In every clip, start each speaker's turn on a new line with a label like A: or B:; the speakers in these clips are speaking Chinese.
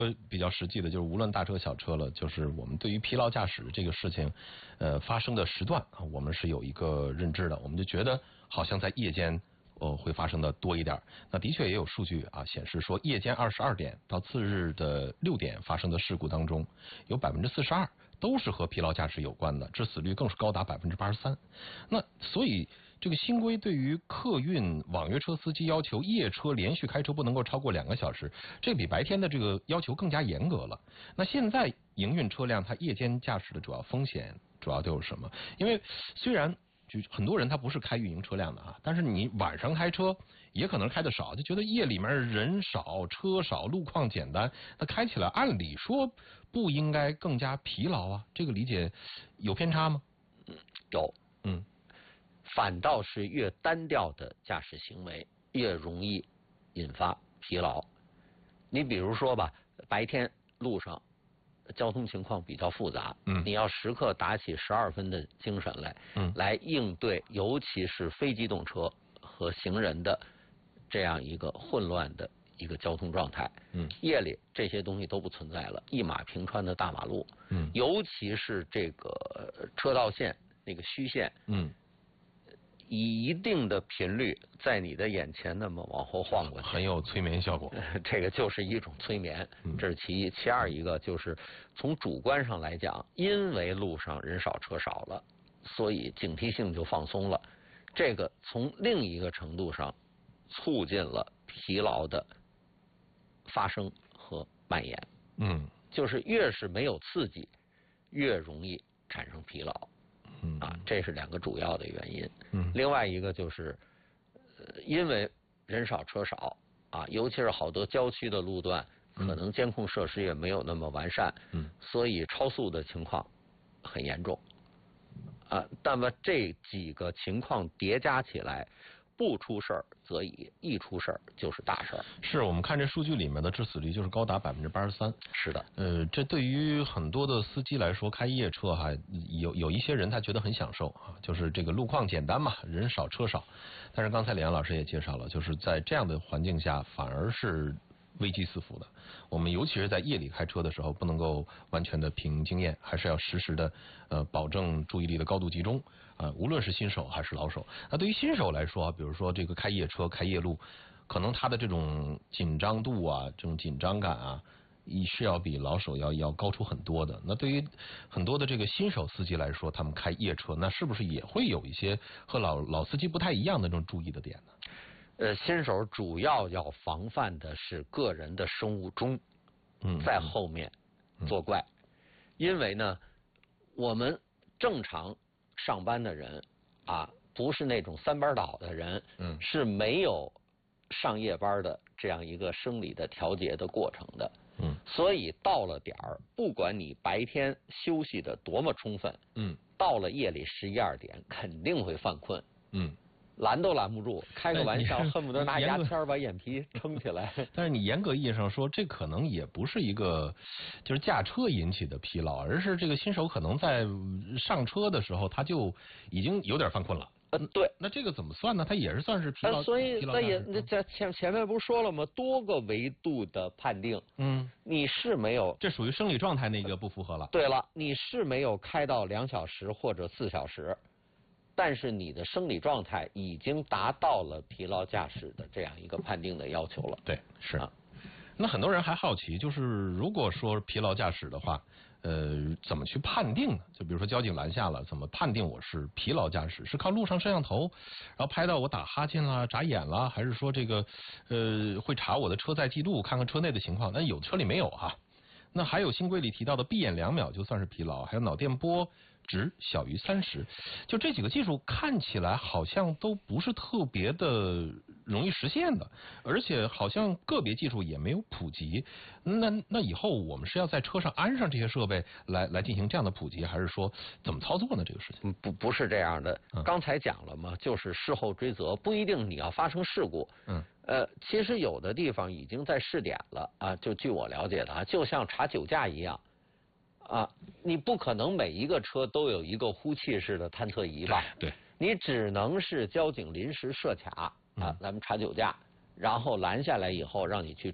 A: 比较实际的，就是无论大车小车了，就是我们对于疲劳驾驶这个事情，发生的时段啊，我们是有一个认知的，我们就觉得好像在夜间会发生的多一点。那的确也有数据啊显示说，夜间22点到次日的6点发生的事故当中，有42%都是和疲劳驾驶有关的，致死率更是高达83%。那所以这个新规对于客运网约车司机要求夜车连续开车不能够超过2个小时，这比白天的这个要求更加严格了。那现在营运车辆它夜间驾驶的主要风险主要都有什么？因为虽然就很多人他不是开运营车辆的啊，但是你晚上开车也可能开得少，就觉得夜里面人少车少路况简单，那开起来按理说不应该更加疲劳啊？这个理解有偏差吗？
B: 有，反倒是越单调的驾驶行为越容易引发疲劳。你比如说吧，白天路上交通情况比较复杂，你要时刻打起12分的精神来，来应对，尤其是非机动车和行人的这样一个混乱的一个交通状态。夜里这些东西都不存在了，一马平川的大马路，尤其是这个车道线那个虚线，以一定的频率在你的眼前那么往后晃过去，
A: 很有催眠效果。
B: 这个就是一种催眠，这是其一。其二一个就是从主观上来讲，因为路上人少车少了，所以警惕性就放松了。这个从另一个程度上促进了疲劳的发生和蔓延。就是越是没有刺激，越容易产生疲劳。这是2个主要的原因。另外一个就是，因为人少车少啊，尤其是好多郊区的路段，可能监控设施也没有那么完善，所以超速的情况很严重。那么这几个情况叠加起来，不出事儿则已，一出事儿就是大事儿。
A: 是我们看这数据里面的致死率就是高达83%。
B: 是的，
A: 这对于很多的司机来说，开夜车哈，有一些人他觉得很享受啊，就是这个路况简单嘛，人少车少。但是刚才李阳老师也介绍了，就是在这样的环境下，反而是危机四伏的。我们尤其是在夜里开车的时候，不能够完全的凭经验，还是要实时的保证注意力的高度集中无论是新手还是老手。那对于新手来说，比如说这个开夜车开夜路，可能他的这种紧张度啊，这种紧张感啊，是要比老手要高出很多的。那对于很多的这个新手司机来说，他们开夜车，那是不是也会有一些和老司机不太一样的这种注意的点呢？
B: 新手主要防范的是个人的生物钟，在后面作怪。因为呢，我们正常上班的人啊，不是那种3班倒的人，是没有上夜班的这样一个生理的调节的过程的。所以到了点儿，不管你白天休息的多么充分，到了夜里11、12点肯定会犯困。拦都拦不住，开个玩笑，恨不得拿牙签把眼皮撑起来。
A: 但是你严格意义上说，这可能也不是一个就是驾车引起的疲劳，而是这个新手可能在上车的时候他就已经有点犯困了。
B: 对，
A: 那这个怎么算呢？它也是算是疲劳。
B: 所以那也这前面不是说了吗？多个维度的判定，你是没有，
A: 这属于生理状态那个不符合了。
B: 对了，你是没有开到2小时或者4小时。但是你的生理状态已经达到了疲劳驾驶的这样一个判定的要求了。
A: 对，是。那很多人还好奇，就是如果说疲劳驾驶的话，怎么去判定呢？就比如说交警拦下了，怎么判定我是疲劳驾驶？是靠录上摄像头，然后拍到我打哈欠啦、眨眼啦，还是说这个会查我的车载记录，看看车内的情况？那有车里没有啊？那还有新规里提到的闭眼2秒就算是疲劳，还有脑电波值小于30，就这几个技术看起来好像都不是特别的容易实现的，而且好像个别技术也没有普及。那以后我们是要在车上安上这些设备来进行这样的普及，还是说怎么操作呢？这个事情
B: 不是这样的。刚才讲了嘛，就是事后追责，不一定你要发生事故。其实有的地方已经在试点了啊，就据我了解的啊，就像查酒驾一样。你不可能每一个车都有一个呼气式的探测仪吧？
A: 对，
B: 你只能是交警临时设卡咱们查酒驾，然后拦下来以后让你去吹，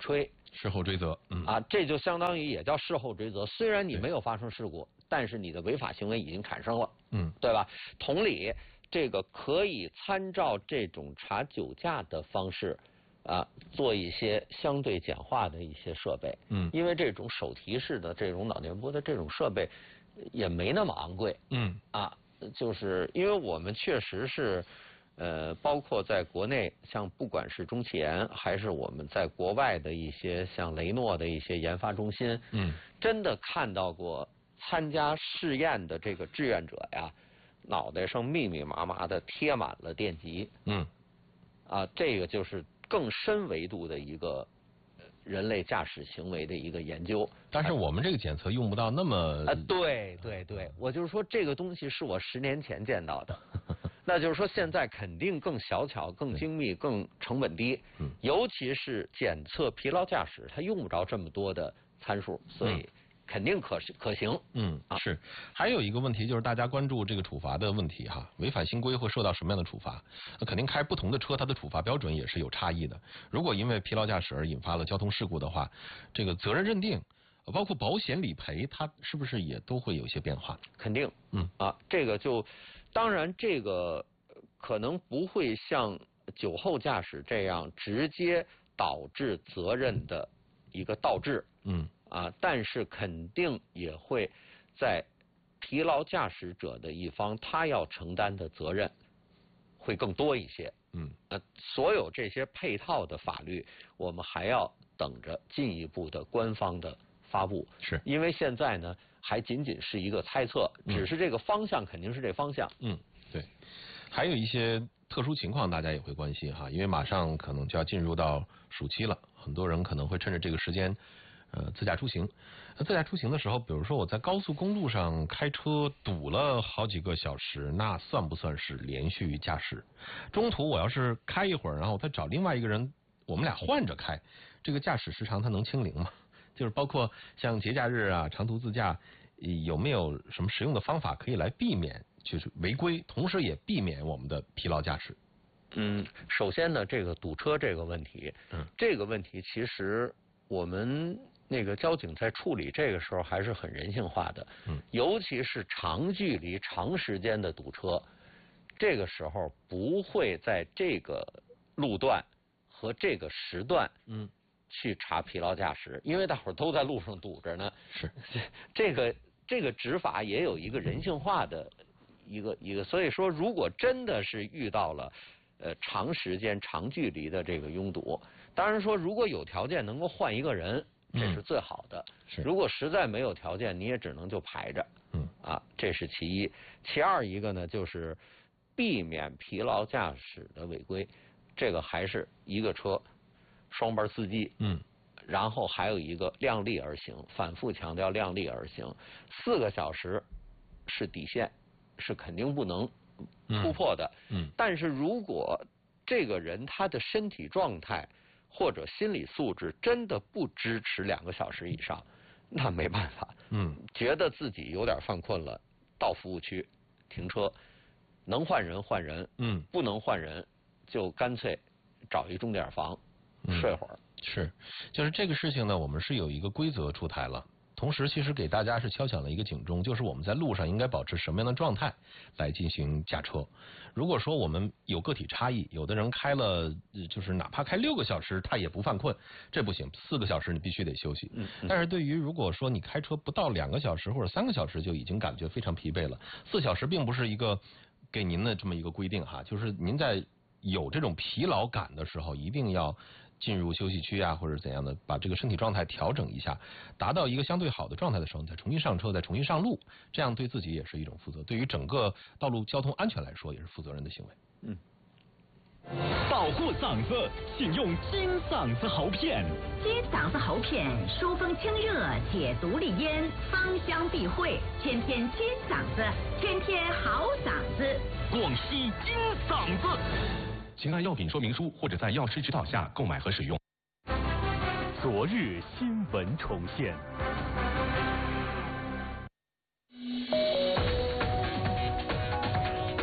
A: 事后追责，
B: 这就相当于也叫事后追责。虽然你没有发生事故，但是你的违法行为已经产生了，对吧？同理，这个可以参照这种查酒驾的方式做一些相对简化的一些设备，因为这种手提式的这种脑电波的这种设备也没那么昂贵，就是因为我们确实是。包括在国内，像不管是中汽研，还是我们在国外的一些像雷诺的一些研发中心，真的看到过参加试验的这个志愿者呀，脑袋上密密麻麻的贴满了电极，这个就是更深维度的一个人类驾驶行为的一个研究。
A: 但是我们这个检测用不到那么
B: 对，我就是说这个东西是我10年前见到的。那就是说，现在肯定更小巧、更精密、更成本低，尤其是检测疲劳驾驶，它用不着这么多的参数，所以肯定可行。
A: 是。还有一个问题就是大家关注这个处罚的问题哈，违反新规会受到什么样的处罚？那肯定开不同的车，它的处罚标准也是有差异的。如果因为疲劳驾驶而引发了交通事故的话，这个责任认定，包括保险理赔，它是不是也都会有一些变化？
B: 肯定，这个就。当然，这个可能不会像酒后驾驶这样直接导致责任的一个倒置，但是肯定也会在疲劳驾驶者的一方，他要承担的责任会更多一些，所有这些配套的法律，我们还要等着进一步的官方的发布，
A: 是
B: 因为现在呢。还仅仅是一个猜测，只是这个方向肯定是这方向。
A: 对。还有一些特殊情况，大家也会关心哈，因为马上可能就要进入到暑期了，很多人可能会趁着这个时间，自驾出行。自驾出行的时候，比如说我在高速公路上开车堵了好几个小时，那算不算是连续驾驶？中途我要是开一会儿，然后我再找另外一个人，我们俩换着开，这个驾驶时长它能清零吗？就是包括像节假日长途自驾，有没有什么实用的方法可以来避免就是违规，同时也避免我们的疲劳驾驶？
B: 首先呢，这个堵车这个问题，这个问题其实我们那个交警在处理这个时候还是很人性化的，尤其是长距离、长时间的堵车，这个时候不会在这个路段和这个时段，去查疲劳驾驶，因为大伙儿都在路上堵着呢。
A: 是，
B: 这个执法也有一个人性化的一个，所以说，如果真的是遇到了长时间、长距离的这个拥堵，当然说，如果有条件能够换一个人，这是最好的。如果实在没有条件，你也只能就排着。这是其一。其二一个呢，就是避免疲劳驾驶的违规，这个还是一个车。双班司机，然后还有一个量力而行，反复强调量力而行。4个小时是底线，是肯定不能突破的。但是如果这个人他的身体状态或者心理素质真的不支持2个小时以上，那没办法。觉得自己有点犯困了，到服务区停车，能换人换人，不能换人就干脆找一钟点房。睡会儿
A: 是，就是这个事情呢，我们是有一个规则出台了，同时其实给大家是敲响了一个警钟，就是我们在路上应该保持什么样的状态来进行驾车。如果说我们有个体差异，有的人开了就是哪怕开6个小时他也不犯困，这不行，4个小时你必须得休息。但是对于如果说你开车不到2个小时或者3个小时就已经感觉非常疲惫了，4小时并不是一个给您的这么一个规定哈，就是您在有这种疲劳感的时候，一定要进入休息区或者怎样的，把这个身体状态调整一下，达到一个相对好的状态的时候，你再重新上车，再重新上路，这样对自己也是一种负责，对于整个道路交通安全来说也是负责任的行为。
C: 保护嗓子，请用金嗓子喉片。
D: 金嗓子喉片疏风清热，解毒利咽，芳香避秽，天天金嗓子，天天好嗓子。
C: 广西金嗓子。请按药品说明书或者在药师指导下购买和使用。昨日新闻重现。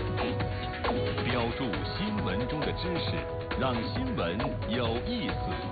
C: 标注新闻中的知识，让新闻有意思。